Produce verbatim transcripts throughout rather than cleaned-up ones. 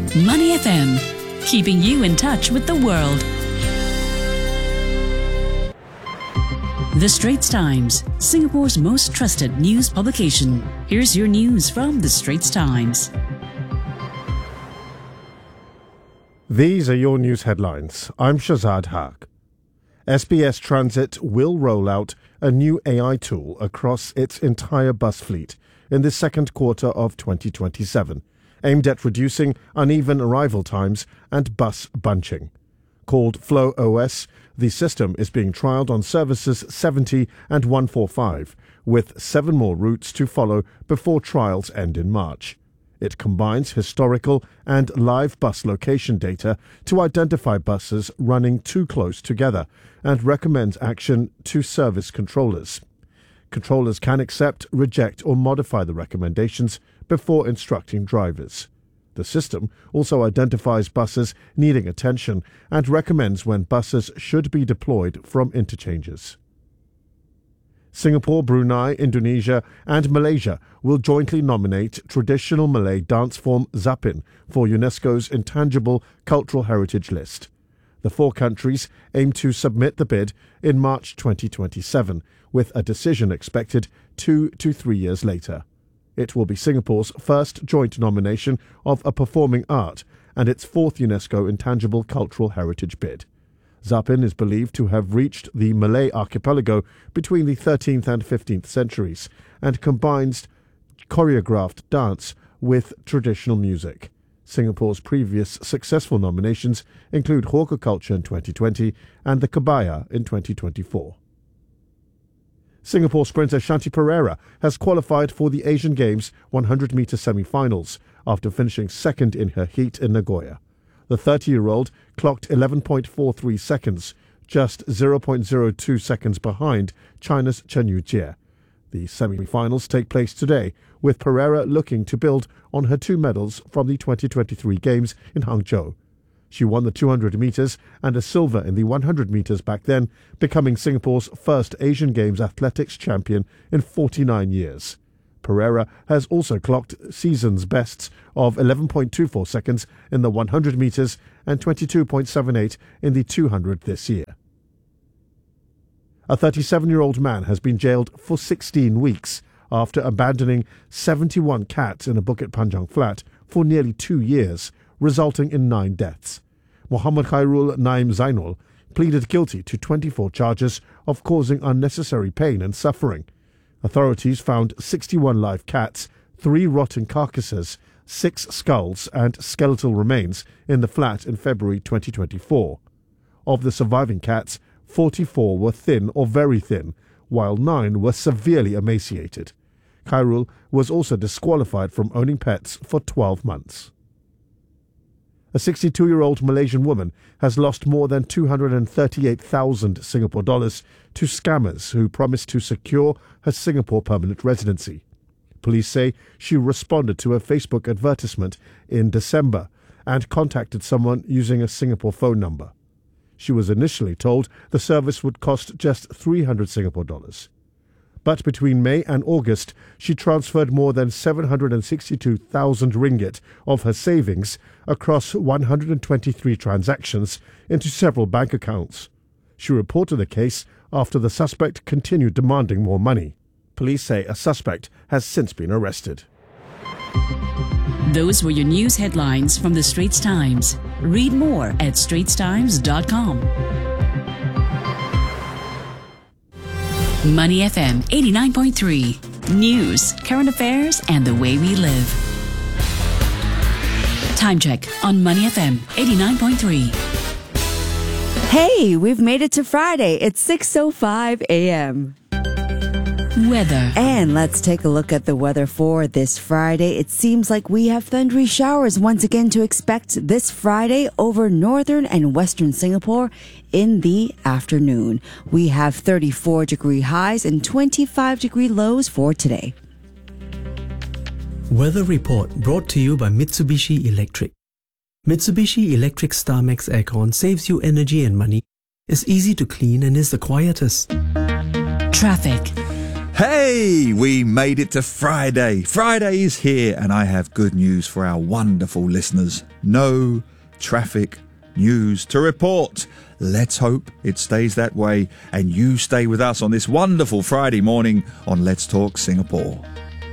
Money F M, keeping you in touch with the world. The Straits Times, Singapore's most trusted news publication. Here's your news from The Straits Times. These are your news headlines. I'm Shazad Haq. S B S Transit will roll out a new A I tool across its entire bus fleet in the second quarter of twenty twenty-seven, aimed at reducing uneven arrival times and bus bunching. Called Flow O S, the system is being trialled on services seventy and one forty-five, with seven more routes to follow before trials end in March. It combines historical and live bus location data to identify buses running too close together and recommends action to service controllers. Controllers can accept, reject or modify the recommendations before instructing drivers. The system also identifies buses needing attention and recommends when buses should be deployed from interchanges. Singapore, Brunei, Indonesia and Malaysia will jointly nominate traditional Malay dance form Zapin for UNESCO's Intangible Cultural Heritage List. The four countries aim to submit the bid in March twenty twenty-seven, with a decision expected two to three years later. It will be Singapore's first joint nomination of a performing art and its fourth UNESCO Intangible Cultural Heritage bid. Zapin is believed to have reached the Malay archipelago between the thirteenth and fifteenth centuries and combines choreographed dance with traditional music. Singapore's previous successful nominations include Hawker Culture in twenty twenty and the Kebaya in twenty twenty-four. Singapore sprinter Shanti Pereira has qualified for the Asian Games one hundred metre semi-finals after finishing second in her heat in Nagoya. The thirty-year-old clocked eleven point four three seconds, just zero point zero two seconds behind China's Chen Yujie. The semi-finals take place today, with Pereira looking to build on her two medals from the twenty twenty-three Games in Hangzhou. She won the two hundred metres and a silver in the one hundred metres back then, becoming Singapore's first Asian Games athletics champion in forty-nine years. Pereira has also clocked season's bests of eleven point two four seconds in the one hundred metres and twenty-two point seven eight in the two hundred this year. A thirty-seven-year-old man has been jailed for sixteen weeks after abandoning seventy-one cats in a Bukit Panjang flat for nearly two years, resulting in nine deaths. Muhammad Khairul Naim Zainul pleaded guilty to twenty-four charges of causing unnecessary pain and suffering. Authorities found sixty-one live cats, three rotting carcasses, six skulls and skeletal remains in the flat in February twenty twenty-four. Of the surviving cats, forty-four were thin or very thin, while nine were severely emaciated. Khairul was also disqualified from owning pets for twelve months. A sixty-two-year-old Malaysian woman has lost more than two hundred thirty-eight thousand Singapore dollars to scammers who promised to secure her Singapore permanent residency. Police say she responded to a Facebook advertisement in December and contacted someone using a Singapore phone number. She was initially told the service would cost just three hundred Singapore dollars. But between May and August, she transferred more than seven hundred sixty-two thousand ringgit of her savings across one hundred twenty-three transactions into several bank accounts. She reported the case after the suspect continued demanding more money. Police say a suspect has since been arrested. Those were your news headlines from The Straits Times. Read more at straits times dot com. Money F M eighty-nine point three. News, current affairs, and the way we live. Time check on Money F M eighty-nine point three. Hey, we've made it to Friday. It's six oh five a.m. Weather. And let's take a look at the weather for this Friday. It seems like we have thundery showers once again to expect this Friday over northern and western Singapore in the afternoon. We have thirty-four degree highs and twenty-five degree lows for today. Weather report brought to you by Mitsubishi Electric. Mitsubishi Electric StarMax Aircon saves you energy and money, is easy to clean and is the quietest. Traffic. Hey, we made it to Friday. Friday is here, and I have good news for our wonderful listeners. No traffic news to report. Let's hope it stays that way, and you stay with us on this wonderful Friday morning on Let's Talk Singapore.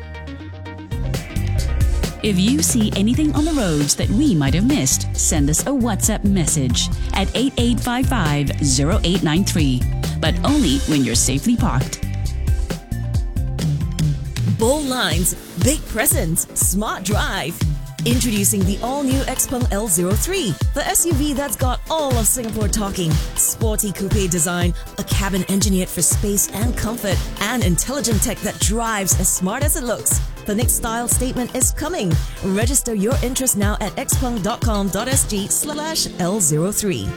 If you see anything on the roads that we might have missed, send us a WhatsApp message at eight eight five five zero eight nine three, but only when you're safely parked. Bold lines, big presence, smart drive. Introducing the all-new Xpeng L zero three, the S U V that's got all of Singapore talking. Sporty coupe design, a cabin engineered for space and comfort, and intelligent tech that drives as smart as it looks. The next style statement is coming. Register your interest now at xpeng.com.sg slash L03.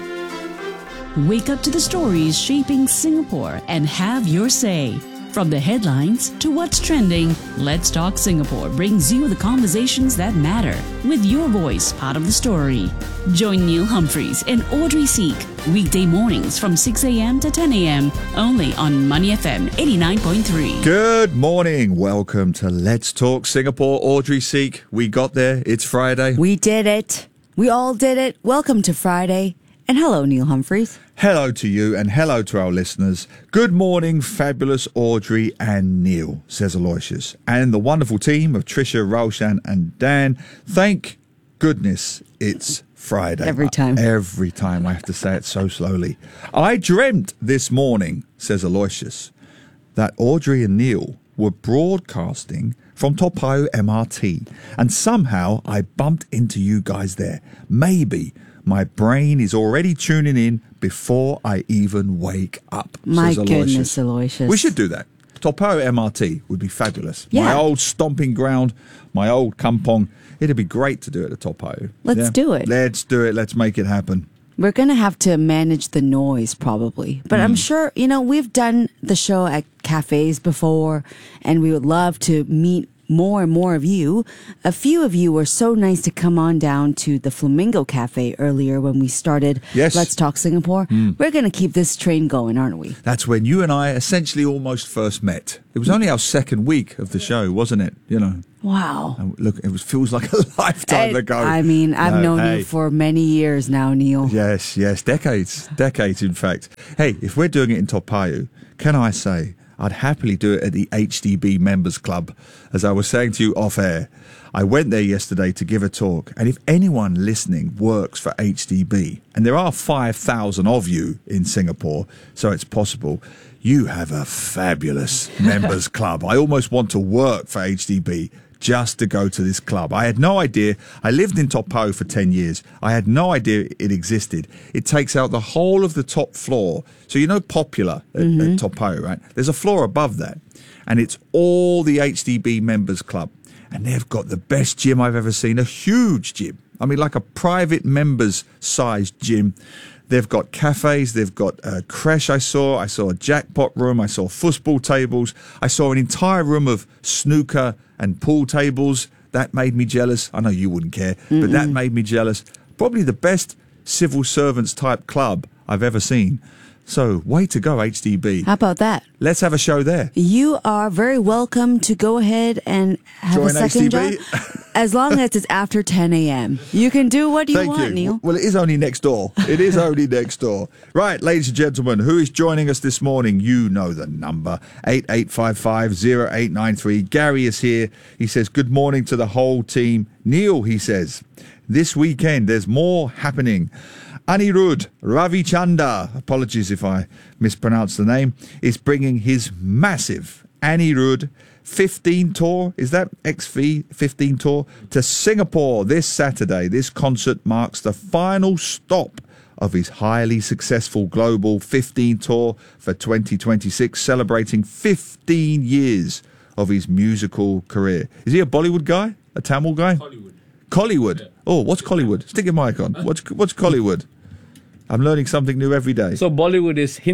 Wake up to the stories shaping Singapore and have your say. From the headlines to what's trending, Let's Talk Singapore brings you the conversations that matter, with your voice part of the story. Join Neil Humphreys and Audrey Seek, weekday mornings from six a.m. to ten a.m. only on Money F M eighty-nine point three. Good morning. Welcome to Let's Talk Singapore. Audrey Seek, we got there. It's Friday. We did it. We all did it. Welcome to Friday. And hello, Neil Humphreys. Hello to you and hello to our listeners. Good morning, fabulous Audrey and Neil, says Aloysius. And the wonderful team of Trisha, Raushan and Dan. Thank goodness it's Friday. Every time. Uh, every time. I have to say it so slowly. I dreamt this morning, says Aloysius, that Audrey and Neil were broadcasting from Toa Payoh M R T. And somehow I bumped into you guys there. Maybe my brain is already tuning in before I even wake up. My says Aloysius. goodness, Aloysius. We should do that. Toa Payoh M R T would be fabulous. Yeah. My old stomping ground, my old kampong. It'd be great to do it at Toa Payoh. Let's Yeah? do it. Let's do it. Let's make it happen. We're going to have to manage the noise probably. But Mm. I'm sure, you know, we've done the show at cafes before, and we would love to meet more and more of you. A few of you were so nice to come on down to the Flamingo Cafe earlier when we started Yes. Let's Talk Singapore. We're going to keep this train going, aren't we? That's when you and I essentially almost first met. It was only our second week of the show, wasn't it? You know. Wow. And look, it was, feels like a lifetime I, ago. I mean, I've No, known hey. you for many years now, Neil. Yes, yes, decades, decades in fact. Hey, if we're doing it in Toa Payoh, can I say I'd happily do it at the H D B Members Club. As I was saying to you off air, I went there yesterday to give a talk, and if anyone listening works for H D B, and there are five thousand of you in Singapore, so it's possible, you have a fabulous members club. I almost want to work for H D B just to go to this club. I had no idea. I lived in Toa Payoh for ten years. I had no idea it existed. It takes out the whole of the top floor. So you know Popular at, Mm-hmm. at Toa Payoh, right? There's a floor above that, and it's all the H D B members club. And they've got the best gym I've ever seen, a huge gym. I mean, like a private members sized gym. They've got cafes, they've got a creche I saw, I saw a jackpot room, I saw football tables, I saw an entire room of snooker and pool tables. That made me jealous. I know you wouldn't care, Mm-mm. but that made me jealous. Probably the best civil servants type club I've ever seen. So, way to go, H D B. How about that? Let's have a show there. You are very welcome to go ahead and have Join a second H D B. job. As long as it's after ten a.m. You can do what you Thank want, you. Neil. Well, it is only next door. It is only next door. Right, ladies and gentlemen, who is joining us this morning? You know the number, eight eight five five zero eight nine three. Gary is here. He says, good morning to the whole team. Neil, he says, this weekend there's more happening. Anirudh Ravichanda, apologies if I mispronounce the name, is bringing his massive Anirudh fifteen tour, is that X V fifteen tour, to Singapore this Saturday. This concert marks the final stop of his highly successful global fifteen tour for twenty twenty-six, celebrating fifteen years of his musical career. Is he a Bollywood guy? A Tamil guy? Hollywood. Collywood. Oh, what's Collywood? Stick your mic on. What's what's Collywood? I'm learning something new every day. So Bollywood is Hindi?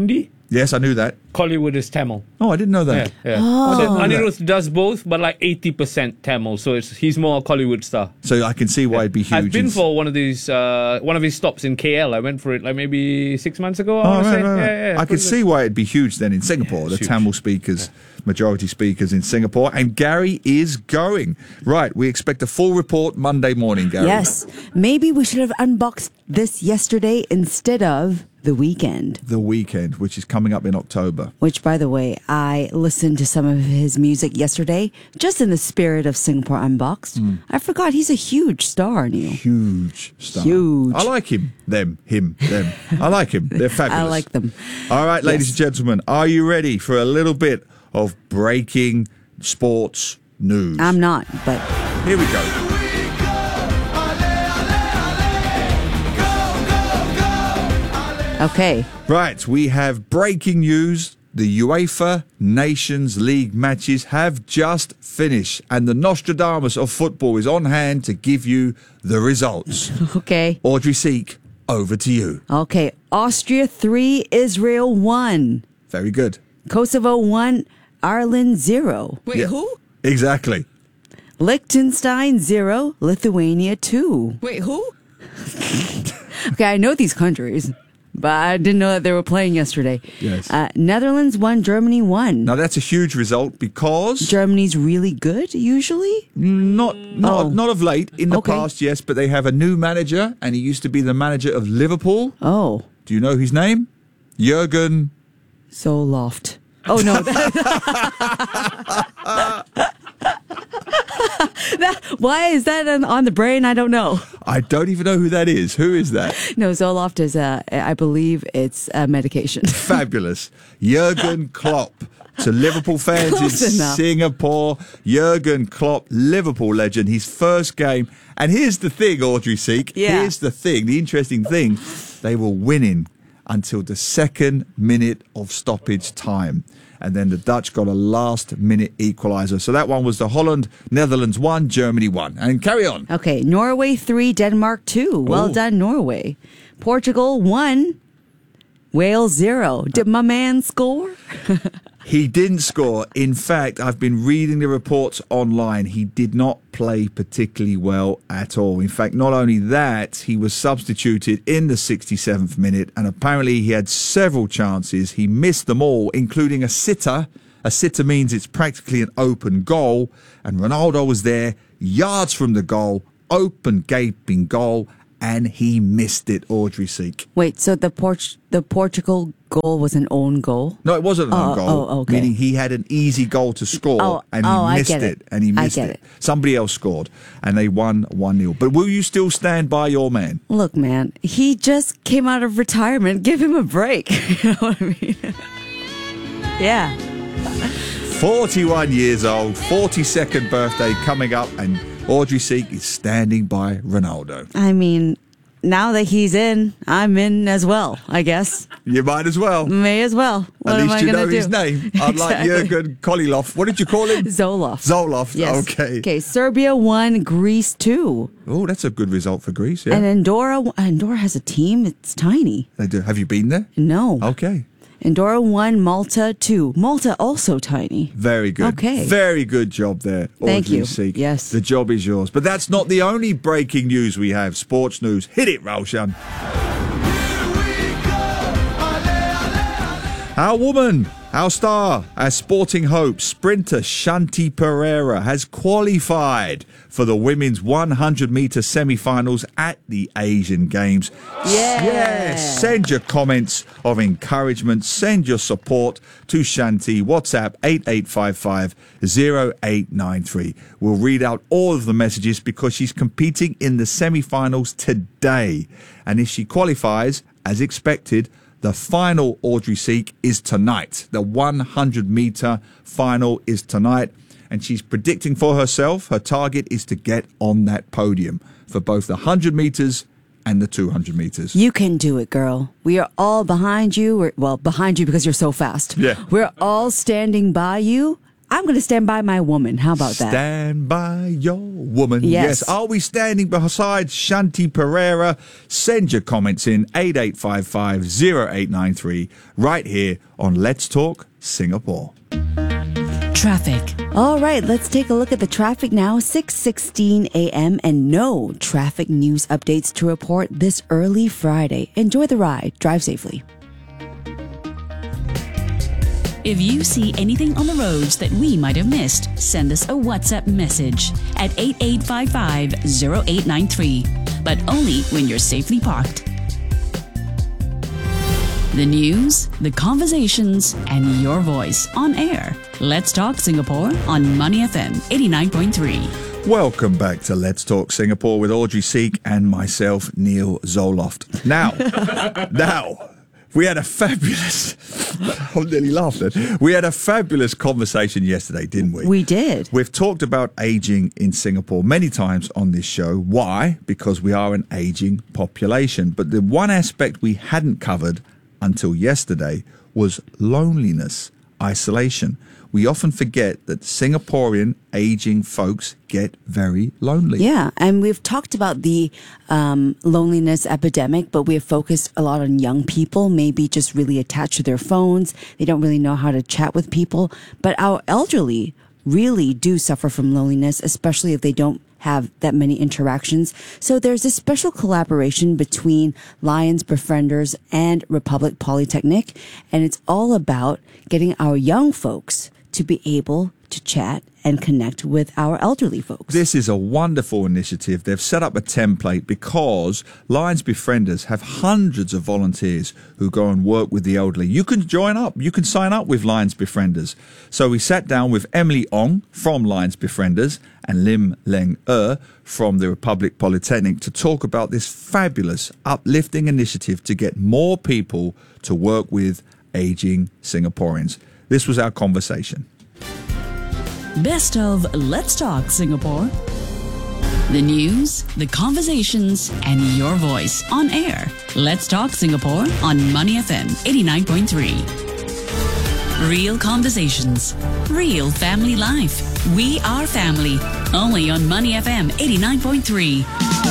Yes, I knew that. Kollywood is Tamil. Oh, I didn't know that. Yeah, yeah. Oh. So know that. Anirudh does both, but like eighty percent Tamil. So it's, he's more a Kollywood star. So I can see why it'd be huge. I've been in- for one of these, uh, one of his stops in K L. I went for it like maybe six months ago. I Oh, want to right, say. right, right. Yeah, yeah, I can pretty see why it'd be huge then in Singapore, Yeah, the it's huge. Tamil speakers, majority speakers in Singapore. And Gary is going. Right, we expect a full report Monday morning, Gary. Yes. Maybe we should have unboxed this yesterday instead of the weekend. The weekend, which is coming up in October. Which, by the way, I listened to some of his music yesterday, just in the spirit of Singapore Unboxed. Mm. I forgot he's a huge star, Neil. Huge star. Huge. I like him. Them. Him. Them. I like him. They're fabulous. I like them. All right, ladies Yes. and gentlemen, are you ready for a little bit of breaking sports news? I'm not, but Here we go. okay. Right, we have breaking news. The UEFA Nations League matches have just finished, and the Nostradamus of football is on hand to give you the results. Okay. Audrey Seek, over to you. Okay. Austria three, Israel one. Very good. Kosovo one, Ireland zero. Wait, Yeah. who? Exactly. Liechtenstein zero, Lithuania two. Wait, who? Okay, I know these countries, but I didn't know that they were playing yesterday. Yes. Uh, Netherlands one, Germany one. Now that's a huge result because Germany's really good usually. not not Oh. not of late in the Okay. past, yes, but they have a new manager, and he used to be the manager of Liverpool. Oh, Do you know his name? Jurgen. so loft. Oh no. That, That- why is that on, on the brain? I don't know. I don't even know who that is. Who is that? No, Zoloft is a, I believe it's a medication. Fabulous. Jurgen Klopp. To Liverpool fans in Close enough. Singapore, Jurgen Klopp, Liverpool legend, his first game. And here's the thing, Audrey Seek. Yeah. Here's the thing, the interesting thing. They were winning until the second minute of stoppage time. And then the Dutch got a last minute equaliser. So that one was the Holland, Netherlands one, Germany one. And carry on. Okay, Norway three, Denmark two. Well Oh. done, Norway. Portugal one, Wales zero. Did my man score? He didn't score. In fact, I've been reading the reports online. He did not play particularly well at all. In fact, not only that, he was substituted in the sixty-seventh minute, and apparently he had several chances. He missed them all, including a sitter. A sitter means it's practically an open goal, and Ronaldo was there, yards from the goal, open gaping goal, and he missed it, Audrey Seek. Wait, so the Port- the Portugal goal was an own goal? No, it wasn't an Oh, own goal. oh, okay. Meaning he had an easy goal to score Oh, and he oh, I missed get it. it. And he I missed get it. it. Somebody else scored and they won one nil. But will you still stand by your man? Look, man, he just came out of retirement. Give him a break. You know what I mean? Yeah. forty-one years old, forty-second birthday coming up, and Audrey Seek is standing by Ronaldo. I mean, now that he's in, I'm in as well, I guess. You might as well. May as well. What At am least I you gonna know do? his name. Unlike Exactly. Jurgen Kolilov. What did you call him? Zoloft. Zoloft. Yes. Okay. Okay, Serbia one, Greece two. Oh, that's a good result for Greece. Yeah. And Andorra, Andorra has a team. It's tiny. They do. Have you been there? No. Okay. Andorra one, Malta two. Malta also tiny. Very good. Okay. Very good job there. Thank Audrey you. Seek. Yes. The job is yours. But that's not the only breaking news we have. Sports news. Hit it, Roshan. Our woman, our star, our sporting hope, sprinter Shanti Pereira has qualified for the women's one hundred metre semi-finals at the Asian Games. Yeah. Yes. Send your comments of encouragement. Send your support to Shanti. WhatsApp eight eight five five zero eight nine three. We'll read out all of the messages because she's competing in the semi-finals today. And if she qualifies, as expected, the final, Audrey Seek, is tonight. The one hundred metre final is tonight. And she's predicting for herself, her target is to get on that podium for both the one hundred metres and the two hundred metres. You can do it, girl. We are all behind you. We're, well, behind you because you're so fast. Yeah. We're all standing by you. I'm going to stand by my woman. How about that? Stand by your woman. Yes. Are we standing beside Shanti Pereira? Send your comments in eight eight five five, zero eight nine three right here on Let's Talk Singapore. Traffic. All right, let's take a look at the traffic now. six sixteen a.m. and no traffic news updates to report this early Friday. Enjoy the ride. Drive safely. If you see anything on the roads that we might have missed, send us a WhatsApp message at eight eight five five, zero eight nine three, but only when you're safely parked. The news, the conversations, and your voice on air. Let's Talk Singapore on Money F M eighty-nine point three. Welcome back to Let's Talk Singapore with Audrey Seek and myself, Neil Zoloft. Now, now, we had a fabulous, I nearly laughed then. We had a fabulous conversation yesterday, didn't we? We did. We've talked about aging in Singapore many times on this show. Why? Because we are an aging population. But the one aspect we hadn't covered until yesterday was loneliness, isolation. We often forget that Singaporean aging folks get very lonely. Yeah, and we've talked about the um, loneliness epidemic, but we have focused a lot on young people, maybe just really attached to their phones. They don't really know how to chat with people. But our elderly really do suffer from loneliness, especially if they don't have that many interactions. So there's a special collaboration between Lions Befrienders and Republic Polytechnic, and it's all about getting our young folks to be able to chat and connect with our elderly folks. This is a wonderful initiative. They've set up a template because Lions Befrienders have hundreds of volunteers who go and work with the elderly. You can join up. You can sign up with Lions Befrienders. So we sat down with Emily Ong from Lions Befrienders and Lim Leng Er from the Republic Polytechnic to talk about this fabulous, uplifting initiative to get more people to work with aging Singaporeans. This was our conversation. Best of Let's Talk Singapore. The news, the conversations, and your voice on air. Let's Talk Singapore on Money F M eighty-nine point three. Real conversations, real family life. We are family. Only on Money F M eighty-nine point three.